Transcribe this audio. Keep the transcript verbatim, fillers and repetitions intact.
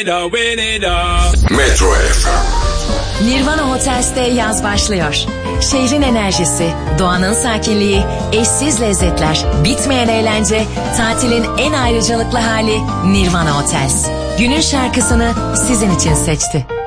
it up, win it up. Metro F M. Nirvana Hotels'te yaz başlıyor. Şehrin enerjisi, doğanın sakinliği, eşsiz lezzetler, bitmeyen eğlence, tatilin en ayrıcalıklı hali Nirvana Hotels. Günün şarkısını sizin için seçti.